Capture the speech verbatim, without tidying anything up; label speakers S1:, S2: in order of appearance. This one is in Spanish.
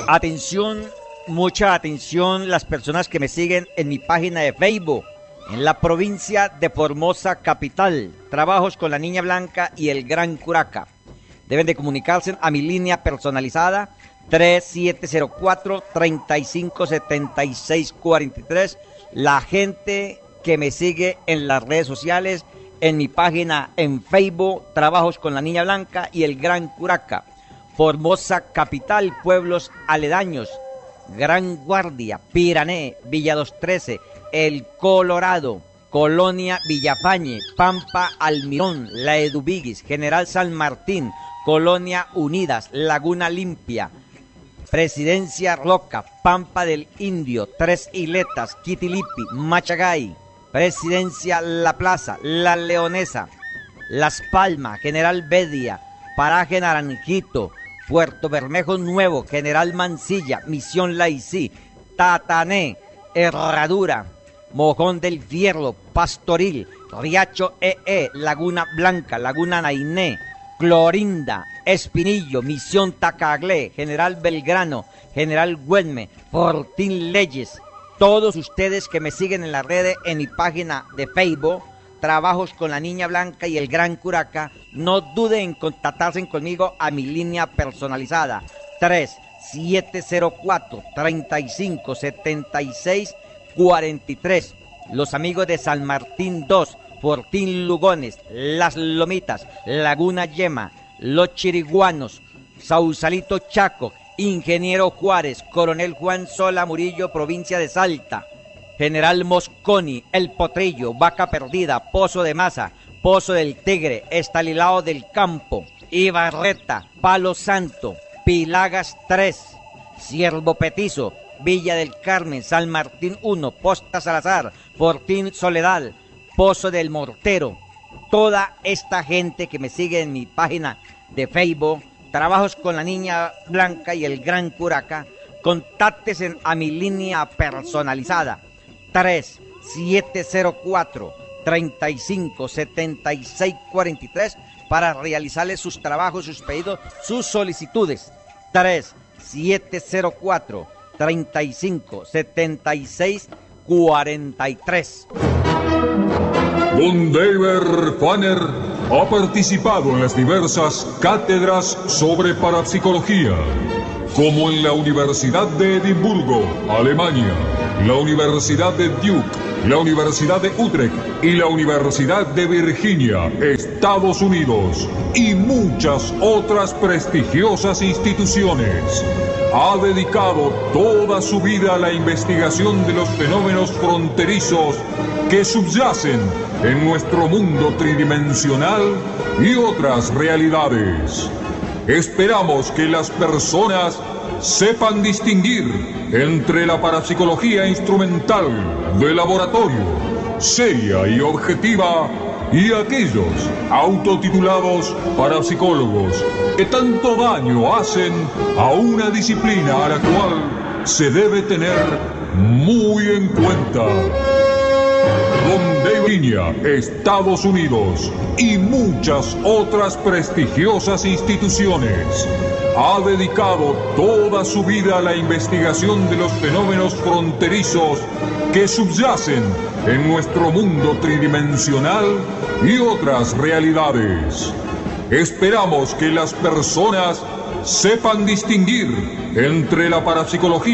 S1: Atención, mucha atención las personas que me siguen en mi página de Facebook, en la provincia de Formosa Capital. Trabajos con la Niña Blanca y el Gran Curaca. Deben de comunicarse a mi línea personalizada tres siete cero cuatro, tres cinco siete seis cuatro tres. La gente que me sigue en las redes sociales, en mi página en Facebook, Trabajos con la Niña Blanca y el Gran Curaca. Formosa Capital, pueblos aledaños, Gran Guardia, Pirané, Villa dos trece, El Colorado, Colonia Villafañe, Pampa Almirón, La Eduviguis, General San Martín, Colonia Unidas, Laguna Limpia, Presidencia Roca, Pampa del Indio, Tres Isletas, Quitilipi, Machagay, Presidencia La Plaza, La Leonesa, Las Palmas, General Bedia, Paraje Naranjito, Puerto Bermejo Nuevo, General Mansilla, Misión Laicí, Tatané, Herradura, Mojón del Fierro, Pastoril, Riacho E E, Laguna Blanca, Laguna Nainé, Clorinda, Espinillo, Misión Tacaglé, General Belgrano, General Güelme, Fortín Leyes. Todos ustedes que me siguen en las redes, en mi página de Facebook, Trabajos con la Niña Blanca y el Gran Curaca, no duden en contactarse conmigo a mi línea personalizada tres siete cero cuatro, tres cinco siete seis cuatro tres. Los amigos de San Martín dos, Fortín Lugones, Las Lomitas, Laguna Yema, Los Chiriguanos, Sausalito Chaco, Ingeniero Juárez, Coronel Juan Sola Murillo, provincia de Salta, General Mosconi, El Potrillo, Vaca Perdida, Pozo de Maza, Pozo del Tigre, Estalilao del Campo, Ibarreta, Palo Santo, Pilagas tres, Ciervo Petizo, Villa del Carmen, San Martín uno, Posta Salazar, Fortín Soledad, Pozo del Mortero. Toda esta gente que me sigue en mi página de Facebook, Trabajos con la Niña Blanca y el Gran Curaca, contáctense a mi línea personalizada tres siete cero cuatro, tres cinco siete seis cuatro tres para realizarles sus trabajos, sus pedidos, sus solicitudes. tres siete cero cuatro, tres cinco siete seis cuatro tres.
S2: Don David Fanner ha participado en las diversas cátedras sobre parapsicología, como en la Universidad de Edimburgo, Alemania, la Universidad de Duke, la Universidad de Utrecht y la Universidad de Virginia, Estados Unidos, y muchas otras prestigiosas instituciones. Ha dedicado toda su vida a la investigación de los fenómenos fronterizos que subyacen en nuestro mundo tridimensional y otras realidades. Esperamos que las personas sepan distinguir entre la parapsicología instrumental de laboratorio, seria y objetiva, y aquellos autotitulados parapsicólogos que tanto daño hacen a una disciplina a la cual se debe tener muy en cuenta. Donde Virginia, Estados Unidos y muchas otras prestigiosas instituciones, ha dedicado toda su vida a la investigación de los fenómenos fronterizos que subyacen en nuestro mundo tridimensional y otras realidades. Esperamos que las personas sepan distinguir entre la parapsicología